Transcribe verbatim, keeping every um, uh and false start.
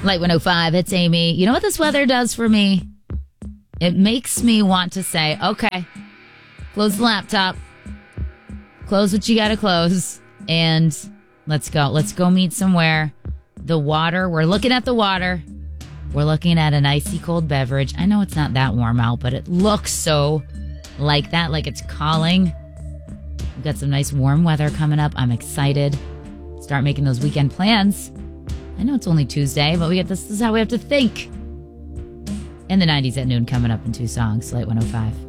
Light one oh five, it's Amy. You know what this weather does for me? It makes me want to say, okay, close the laptop, close what you gotta close, and let's go. Let's go meet somewhere. The water, we're looking at the water. We're looking at an icy cold beverage. I know it's not that warm out, but it looks so like that, like it's calling. We've got some nice warm weather coming up. I'm excited. Start making those weekend plans. I know it's only Tuesday, but we get this, this is how we have to think. In the nineties at noon coming up in two songs. Light one oh five.